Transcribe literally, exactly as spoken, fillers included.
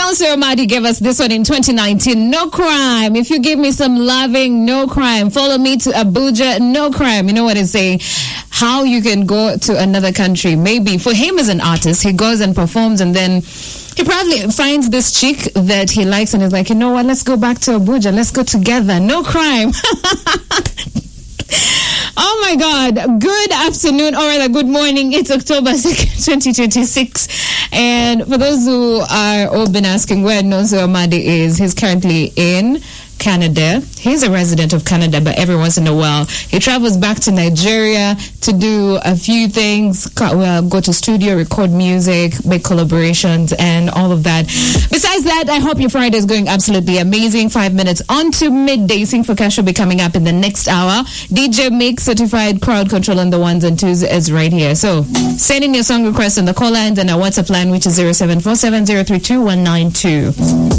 Nonso Amadi gave us this one in twenty nineteen. No crime. If you give me some loving, no crime. Follow me to Abuja, no crime. You know what it's saying? How you can go to another country. Maybe for him as an artist, he goes and performs and then he probably finds this chick that he likes and is like, you know what, let's go back to Abuja. Let's go together. No crime. Oh my God. Good afternoon. All right. Good morning. It's October second, twenty twenty-six. And for those who are all been asking where Nonso Amadi is, he's currently in Canada. He's a resident of Canada, but every once in a while he travels back to Nigeria to do a few things, well, go to studio, record music, make collaborations and all of that. Besides that, I hope your Friday is going absolutely amazing. Five minutes on to midday. Sing for Cash will be coming up in the next hour. D J Mix, certified crowd control on the ones and twos is right here. So send in your song requests on the call lines and our WhatsApp line, which is zero seven four seven zero three two one nine two.